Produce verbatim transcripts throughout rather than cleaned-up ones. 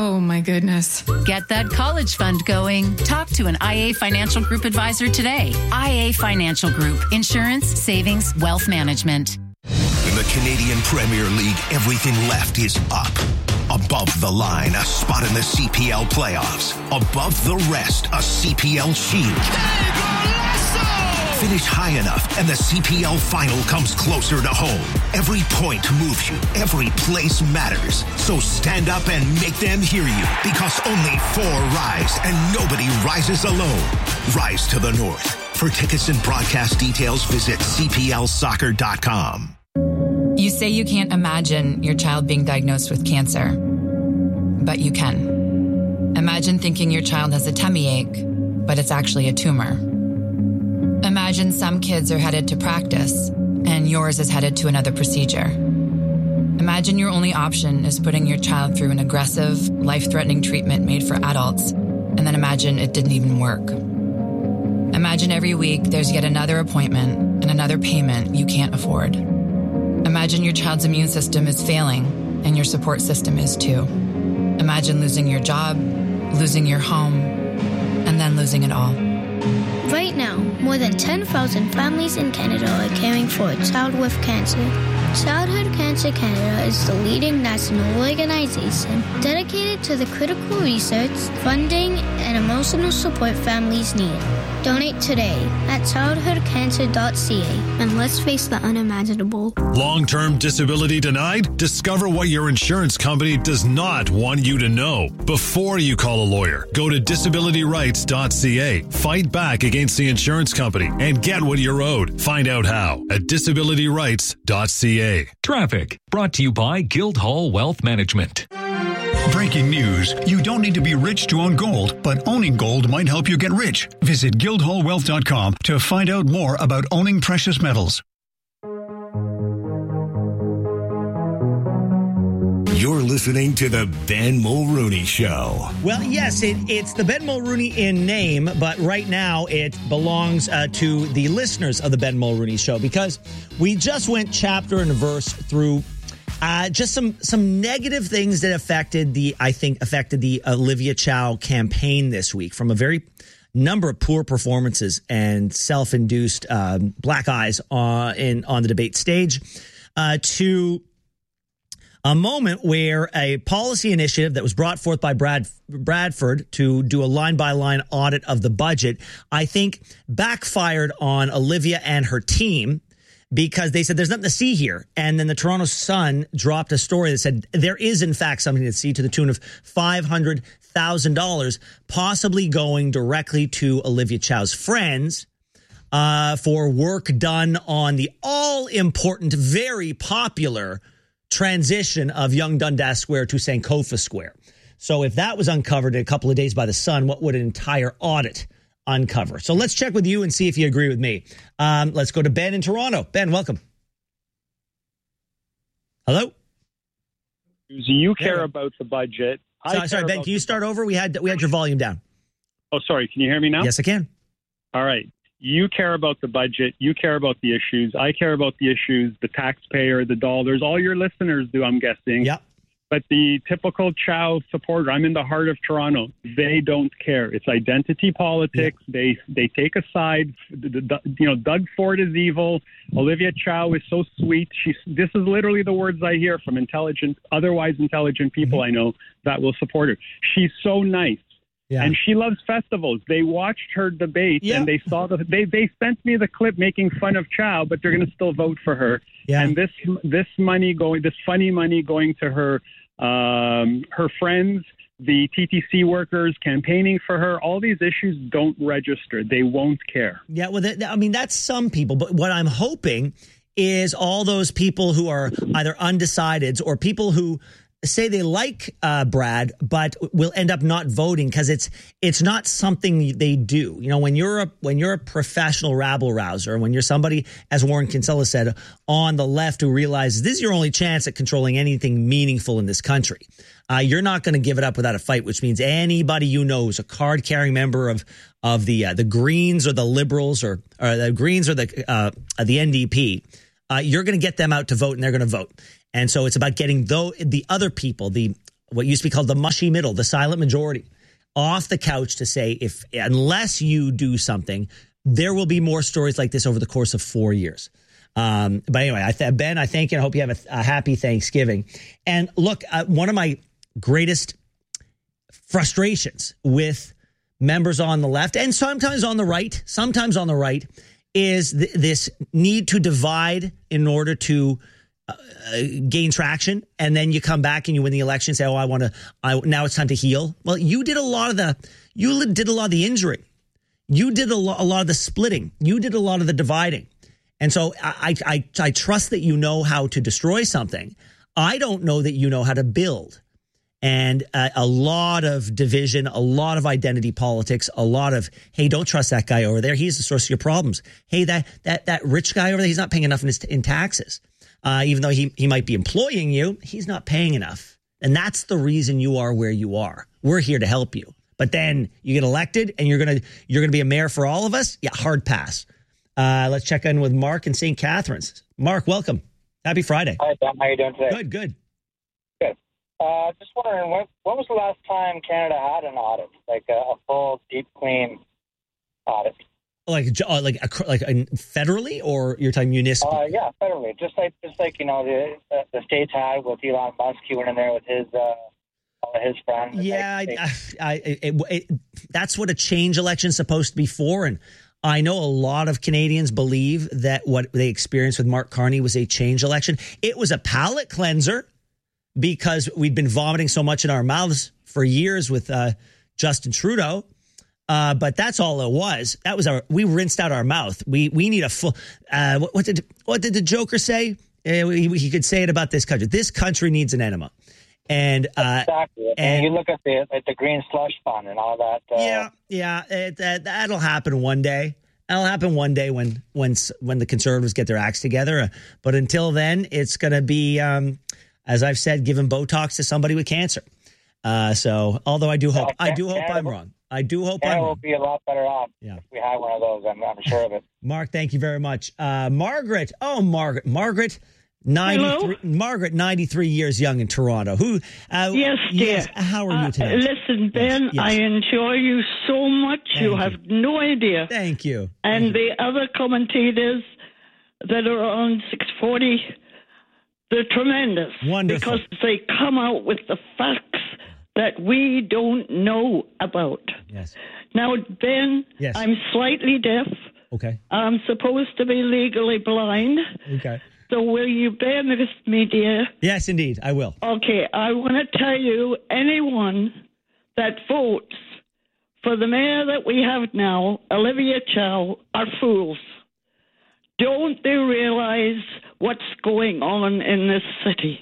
Oh, my goodness. Get that college fund going. Talk to an I A Financial Group advisor today. I A Financial Group. Insurance, savings, wealth management. In the Canadian Premier League, everything left is up. Above the line, a spot in the C P L playoffs. Above the rest, a C P L shield. Finish high enough, and the C P L final comes closer to home. Every point moves you. Every place matters. So stand up and make them hear you, because only four rise, and nobody rises alone. Rise to the North. For tickets and broadcast details, visit c p l soccer dot com. You say you can't imagine your child being diagnosed with cancer, but you can. Imagine thinking your child has a tummy ache, but it's actually a tumor. Imagine some kids are headed to practice, and yours is headed to another procedure. Imagine your only option is putting your child through an aggressive, life-threatening treatment made for adults, and then imagine it didn't even work. Imagine every week there's yet another appointment and another payment you can't afford. Imagine your child's immune system is failing, and your support system is too. Imagine losing your job, losing your home, and then losing it all. Right now, more than ten thousand families in Canada are caring for a child with cancer. Childhood Cancer Canada is the leading national organization dedicated to the critical research, funding, and emotional support families need. Donate today at childhood cancer dot c a and let's face the unimaginable. Long-term disability denied? Discover what your insurance company does not want you to know. Before you call a lawyer, go to disability rights dot c a. Fight back against the insurance company and get what you're owed. Find out how at disability rights dot c a. Traffic brought to you by Guildhall Wealth Management. Breaking news. You don't need to be rich to own gold, but owning gold might help you get rich. Visit guildhall wealth dot com to find out more about owning precious metals. You're listening to the Ben Mulrooney Show. Well, yes, it, it's the Ben Mulrooney in name, but right now it belongs uh, to the listeners of the Ben Mulrooney Show, because we just went chapter and verse through uh, just some some negative things that affected the, I think, affected the Olivia Chow campaign this week, from a very number of poor performances and self-induced um, black eyes on, in, on the debate stage uh, to a moment where a policy initiative that was brought forth by Brad Bradford to do a line-by-line audit of the budget, I think backfired on Olivia and her team, because they said there's nothing to see here. And then the Toronto Sun dropped a story that said there is, in fact, something to see, to the tune of five hundred thousand dollars, possibly going directly to Olivia Chow's friends uh, for work done on the all-important, very popular transition of Yonge Dundas Square to Sankofa Square. So if that was uncovered in a couple of days by the Sun, what would an entire audit uncover? So let's check with you and see if you agree with me. Um, let's go to Ben in Toronto. Ben, welcome. Hello? You care yeah. about the budget. I sorry, sorry Ben, can you start over? We had we had your volume down. Oh, sorry. Can you hear me now? Yes, I can. All right. You care about the budget. You care about the issues. I care about the issues, the taxpayer, the dollars. All your listeners do, I'm guessing. Yeah. But the typical Chow supporter, I'm in the heart of Toronto, they don't care. It's identity politics. Yeah. They they take a side. The, the, you know, Doug Ford is evil. Olivia Chow is so sweet. She's. This is literally the words I hear from intelligent, otherwise intelligent people mm-hmm. I know that will support her. She's so nice. Yeah. And she loves festivals. They watched her debate yeah. and they saw the they they sent me the clip making fun of Chow, but they're going to still vote for her. Yeah. And this this money going, this funny money going to her um, her friends, the T T C workers campaigning for her. All these issues don't register. They won't care. Yeah, well, th- I mean that's some people, but what I'm hoping is all those people who are either undecideds or people who say they like uh, Brad, but will end up not voting because it's it's not something they do. You know, when you're a when you're a professional rabble rouser, when you're somebody, as Warren Kinsella said, on the left who realizes this is your only chance at controlling anything meaningful in this country, uh, you're not going to give it up without a fight. Which means anybody you know who's a card carrying member of of the uh, the Greens or the Liberals or or the Greens or the uh, the N D P, uh, you're going to get them out to vote, and they're going to vote. And so it's about getting though the other people, the what used to be called the mushy middle, the silent majority, off the couch to say, if unless you do something, there will be more stories like this over the course of four years. Um, but anyway, I th- Ben, I thank you. I hope you have a, a happy Thanksgiving. And look, uh, one of my greatest frustrations with members on the left and sometimes on the right, sometimes on the right, is th- this need to divide in order to uh, gain traction. And then you come back and you win the election and say, oh, I want to, I now it's time to heal. Well, you did a lot of the, you did a lot of the injuring. You did a, lo- a lot of the splitting. You did a lot of the dividing. And so I, I, I trust that you know how to destroy something. I don't know that you know how to build. And uh, a lot of division, a lot of identity politics, a lot of, hey, don't trust that guy over there. He's the source of your problems. Hey, that that that rich guy over there, he's not paying enough in, his, in taxes. Uh, even though he, he might be employing you, he's not paying enough. And that's the reason you are where you are. We're here to help you. But then you get elected and you're going to you're gonna be a mayor for all of us? Yeah, hard pass. Uh, let's check in with Mark in Saint Catharines. Mark, welcome. Happy Friday. Hi, Ben. How are you doing today? Good, good. Good. Uh, just wondering, when, when was the last time Canada had an audit, like a, a full, deep, clean audit? Like, uh, like, a, like a federally, or you're talking municipal? Uh, yeah, federally. Just like, just like you know, the uh, the states had with Elon Musk. He went in there with his uh, all of his friends. Yeah, like, I, I, I, it, it, that's what a change election is supposed to be for, and I know a lot of Canadians believe that what they experienced with Mark Carney was a change election. It was a palate cleanser because we'd been vomiting so much in our mouths for years with uh, Justin Trudeau. Uh, but that's all it was. That was our, we rinsed out our mouth. We we need a full, uh, what, what did what did the Joker say? Uh, he, he could say it about this country. This country needs an enema. And uh, exactly. And, and you look at the at the green slush fund and all that. Uh, yeah, yeah, it, that that'll happen one day. That'll happen one day when when when the Conservatives get their acts together. But until then, it's going to be, um, as I've said, giving Botox to somebody with cancer. Uh, so, although I do hope well, I do hope Canada, I'm wrong. I do hope Canada I'm wrong. will be a lot better off yeah. if we had one of those. I'm, I'm sure of it. Mark, thank you very much. Uh, Margaret, oh Margaret, Margaret. ninety-three, Hello? Margaret, ninety-three years young in Toronto. Who? Uh, yes, dear. Yes, how are you uh, tonight? Listen, Ben, yes, yes. I enjoy you so much. Thank you you. have no idea. Thank you. And Thank you. the other commentators that are on six forty, they're tremendous. Wonderful. Because they come out with the facts that we don't know about. Yes. Now, Ben, Yes. I'm slightly deaf. Okay. I'm supposed to be legally blind. Okay. So will you bear with me, dear? Yes, indeed, I will. Okay, I want to tell you, anyone that votes for the mayor that we have now, Olivia Chow, are fools. Don't they realize what's going on in this city?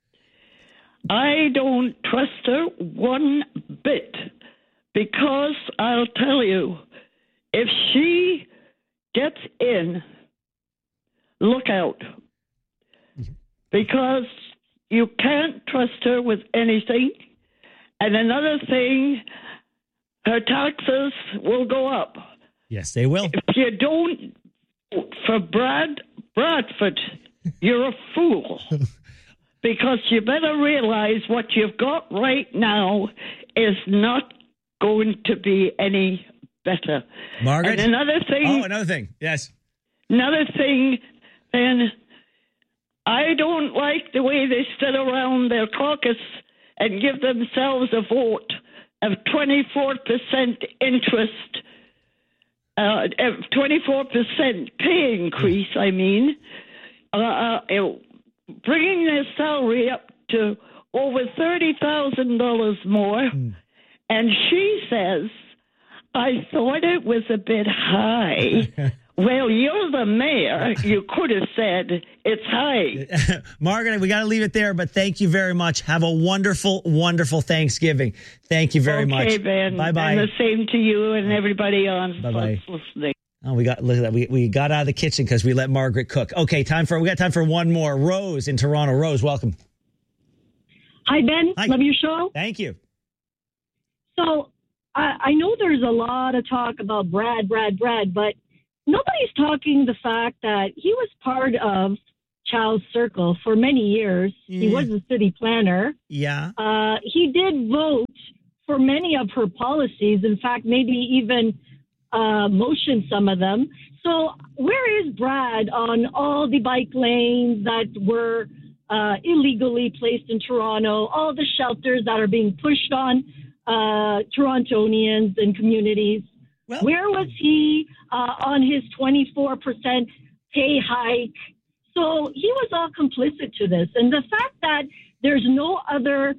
I don't trust her one bit because I'll tell you, if she gets in, look out. Because you can't trust her with anything. And another thing, her taxes will go up. Yes, they will. If you don't vote for Brad Bradford, you're a fool. Because you better realize what you've got right now is not going to be any better. Margaret? And another thing... Oh, another thing. Yes. Another thing, and I don't like the way they sit around their caucus and give themselves a vote of twenty-four percent interest, uh, twenty-four percent pay increase, I mean, uh, uh, bringing their salary up to over thirty thousand dollars more. Mm. And she says, I thought it was a bit high. Well, you're the mayor. You could have said it's high. Margaret, we got to leave it there, but thank you very much. Have a wonderful, wonderful Thanksgiving. Thank you very okay, much. Okay, Ben. Bye-bye. And the same to you and everybody on Bye-bye. listening. Oh, we got look at that. We we got out of the kitchen because we let Margaret cook. Okay, time for we got time for one more. Rose in Toronto. Rose, welcome. Hi, Ben. Hi. Love your show. Thank you. So I, I know there's a lot of talk about Brad, Brad, Brad, but nobody's talking the fact that he was part of Chow's circle for many years. Yeah. He was a city planner. Yeah. Uh, he did vote for many of her policies. In fact, maybe even uh, motioned some of them. So where is Brad on all the bike lanes that were uh, illegally placed in Toronto, all the shelters that are being pushed on uh, Torontonians and communities? Well, where was he uh, on his twenty-four percent pay hike? So he was all complicit to this. And the fact that there's no other,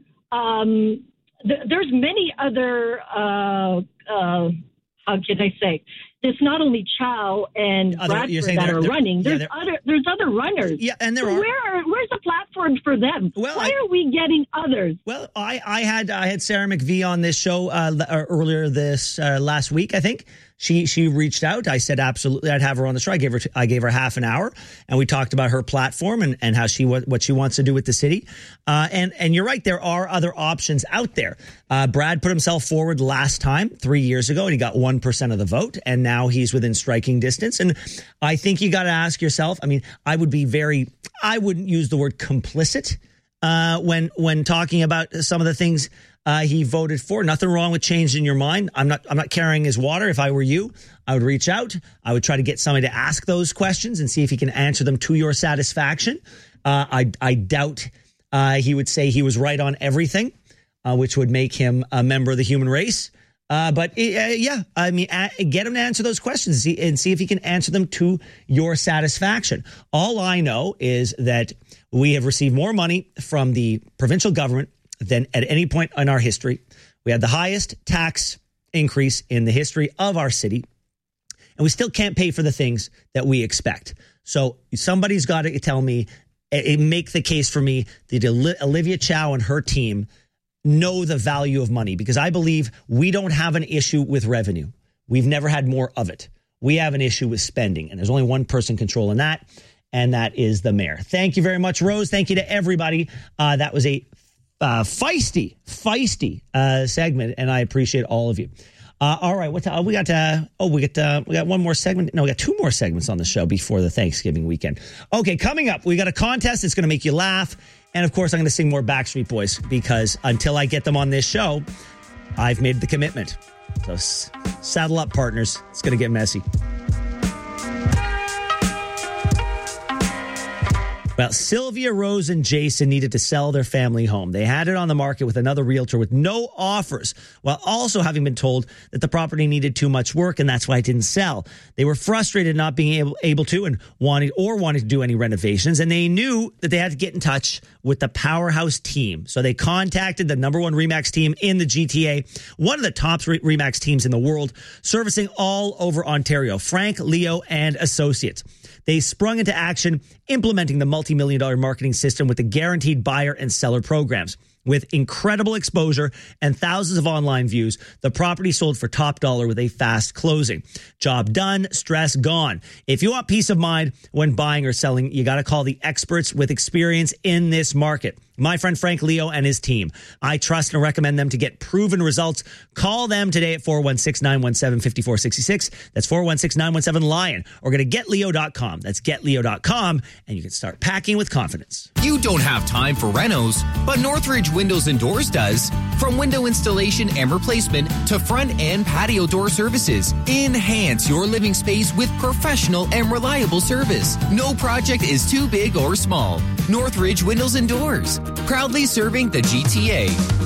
um, th- there's many other, uh, uh, how can I say, it's not only Chow and Other- you're Bradford saying that they're- are they're- running. yeah, There's they're- other there's other runners. Yeah, and there so are- Where are, where's the platform for them? Well, Why I- are we getting others? Well, I, I had I had Sarah McVie on this show uh, l- earlier this uh, last week. I think she she reached out. I said absolutely I'd have her on the show. I gave her I gave her half an hour, and we talked about her platform and, and how she what, what she wants to do with the city. Uh, and and you're right, there are other options out there. Uh, Brad put himself forward last time three years ago, and he got one percent of the vote, and now he's within striking distance. And I think you got to ask yourself. I mean, I would be very I wouldn't use the word complicit. Uh, when when talking about some of the things uh, he voted for. Nothing wrong with changing your mind. I'm not I'm not carrying his water. If I were you, I would reach out. I would try to get somebody to ask those questions and see if he can answer them to your satisfaction. Uh, I I doubt uh, he would say he was right on everything, uh, which would make him a member of the human race. Uh, but uh, yeah, I mean, uh, get him to answer those questions and see, and see if he can answer them to your satisfaction. All I know is that we have received more money from the provincial government than at any point in our history. We had the highest tax increase in the history of our city, and we still can't pay for the things that we expect. So somebody's got to tell me, uh, make the case for me that Olivia Chow and her team know the value of money, because I believe we don't have an issue with revenue. We've never had more of it. We have an issue with spending, and there's only one person controlling that, and that is the mayor. Thank you very much, Rose. Thank you to everybody. Uh, that was a uh, feisty, feisty uh, segment, and I appreciate all of you. Uh, all right, what uh, we got? Uh, oh, we got uh, we got one more segment. No, we got two more segments on the show before the Thanksgiving weekend. Okay, coming up, we got a contest that's going to make you laugh. And, of course, I'm going to sing more Backstreet Boys, because until I get them on this show, I've made the commitment. So s- saddle up, partners. It's going to get messy. Well, Sylvia, Rose, and Jason needed to sell their family home. They had it on the market with another realtor with no offers, while also having been told that the property needed too much work, and that's why it didn't sell. They were frustrated not being able, able to and wanted or wanted to do any renovations, and they knew that they had to get in touch with the Powerhouse team. So they contacted the number one RE/MAX team in the G T A, one of the top RE/MAX teams in the world, servicing all over Ontario, Frank, Leo, and Associates. They sprung into action, implementing the multi-million dollar marketing system with the guaranteed buyer and seller programs. With incredible exposure and thousands of online views, the property sold for top dollar with a fast closing. Job done, stress gone. If you want peace of mind when buying or selling, you got to call the experts with experience in this market. My friend Frank Leo and his team. I trust and recommend them to get proven results. Call them today at four one six, nine one seven, five four six six. That's four one six, nine one seven, LION. Or go to get leo dot com. That's get leo dot com, and you can start packing with confidence. You don't have time for renos, but Northridge Windows and Doors does. From window installation and replacement to front and patio door services, enhance your living space with professional and reliable service. No project is too big or small. Northridge Windows and Doors, proudly serving the G T A.